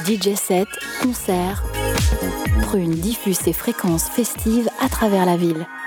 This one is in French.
DJ set, concerts, Prune diffuse ses fréquences festives à travers la ville.